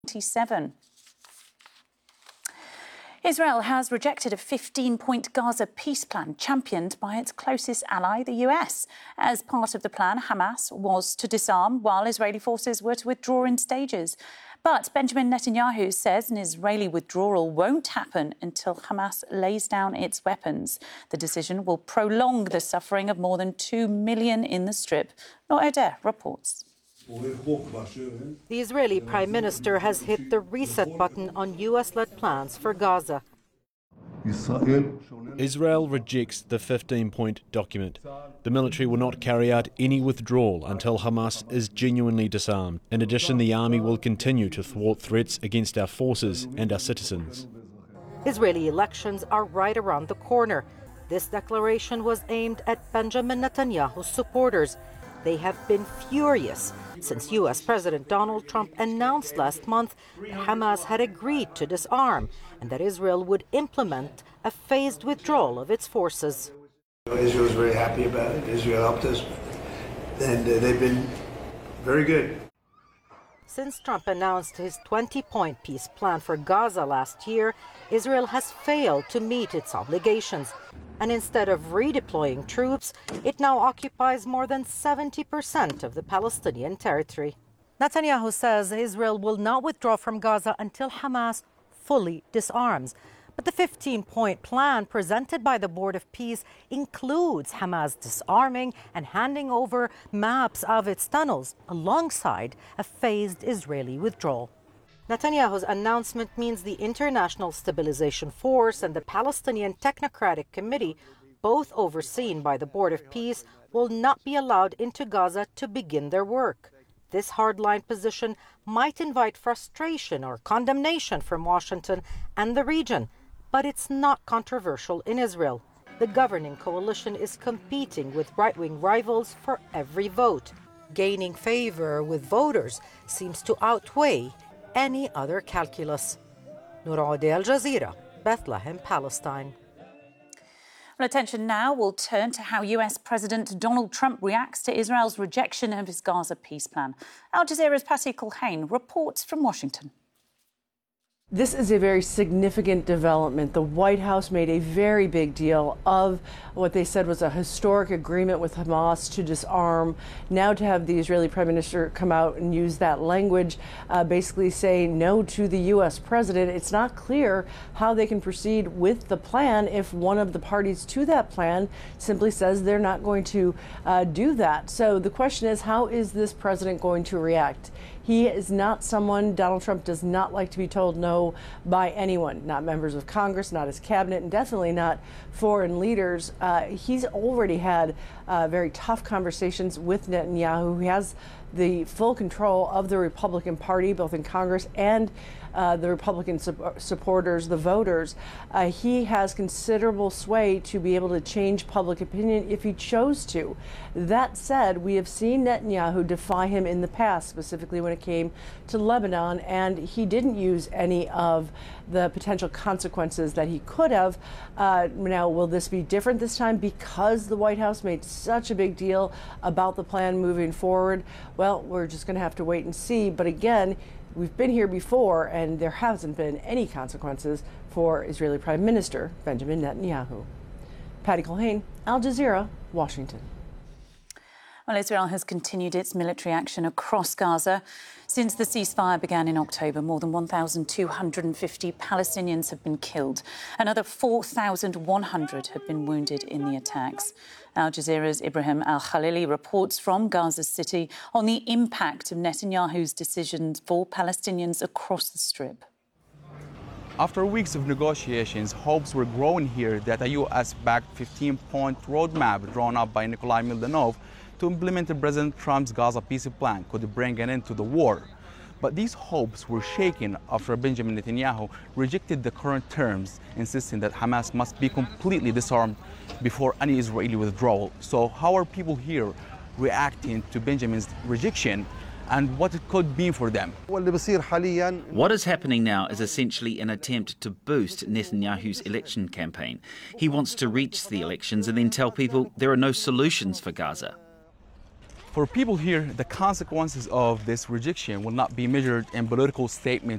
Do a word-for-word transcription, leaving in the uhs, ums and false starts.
twenty-seven. Israel has rejected a fifteen-point Gaza peace plan championed by its closest ally, the U S. As part of the plan, Hamas was to disarm while Israeli forces were to withdraw in stages. But Benjamin Netanyahu says an Israeli withdrawal won't happen until Hamas lays down its weapons. The decision will prolong the suffering of more than two million in the Strip. Noor Odeh reports. The Israeli Prime Minister has hit the reset button on U S-led plans for Gaza. Israel rejects the fifteen-point document. The military will not carry out any withdrawal until Hamas is genuinely disarmed. In addition, the army will continue to thwart threats against our forces and our citizens. Israeli elections are right around the corner. This declaration was aimed at Benjamin Netanyahu's supporters. They have been furious since U S President Donald Trump announced last month that Hamas had agreed to disarm and that Israel would implement a phased withdrawal of its forces. Israel is very happy about it. Israel helped us, and uh, they've been very good. Since Trump announced his twenty-point peace plan for Gaza last year, Israel has failed to meet its obligations. And instead of redeploying troops, it now occupies more than seventy percent of the Palestinian territory. Netanyahu says Israel will not withdraw from Gaza until Hamas fully disarms. But the fifteen-point plan presented by the Board of Peace includes Hamas disarming and handing over maps of its tunnels alongside a phased Israeli withdrawal. Netanyahu's announcement means the International Stabilization Force and the Palestinian Technocratic Committee, both overseen by the Board of Peace, will not be allowed into Gaza to begin their work. This hardline position might invite frustration or condemnation from Washington and the region, but it's not controversial in Israel. The governing coalition is competing with right-wing rivals for every vote. Gaining favor with voters seems to outweigh any other calculus. Noor Odeh, Al Jazeera, Bethlehem, Palestine. Well, attention now will turn to how U S President Donald Trump reacts to Israel's rejection of his Gaza peace plan. Al Jazeera's Patty Culhane reports from Washington. This is a very significant development. The White House made a very big deal of what they said was a historic agreement with Hamas to disarm. Now to have the Israeli Prime Minister come out and use that language, uh, basically say no to the U S president, it's not clear how they can proceed with the plan if one of the parties to that plan simply says they're not going to uh, do that. So the question is, how is this president going to react? He is not someone, Donald Trump does not like to be told no by anyone, not members of Congress, not his cabinet, and definitely not foreign leaders. Uh, he's already had uh, very tough conversations with Netanyahu, who has the full control of the Republican Party, both in Congress and uh, the Republican su supporters, the voters. Uh, he has considerable sway to be able to change public opinion if he chose to. That said, we have seen Netanyahu defy him in the past, specifically when it came to Lebanon, and he didn't use any of the potential consequences that he could have. Uh, now, will this be different this time because the White House made such a big deal about the plan moving forward? Well, we're just going to have to wait and see. But again, we've been here before, and there hasn't been any consequences for Israeli Prime Minister Benjamin Netanyahu. Patty Culhane, Al Jazeera, Washington. Well, Israel has continued its military action across Gaza. Since the ceasefire began in October, more than one thousand two hundred fifty Palestinians have been killed. Another four thousand one hundred have been wounded in the attacks. Al Jazeera's Ibrahim Al-Khalili reports from Gaza City on the impact of Netanyahu's decisions for Palestinians across the Strip. After weeks of negotiations, hopes were growing here that a U S-backed fifteen-point roadmap drawn up by Nikolai Mildanov to implement President Trump's Gaza peace plan could bring an end to the war. But these hopes were shaken after Benjamin Netanyahu rejected the current terms, insisting that Hamas must be completely disarmed before any Israeli withdrawal. So how are people here reacting to Benjamin's rejection and what it could mean for them? What is happening now is essentially an attempt to boost Netanyahu's election campaign. He wants to reach the elections and then tell people there are no solutions for Gaza. For people here, the consequences of this rejection will not be measured in political statements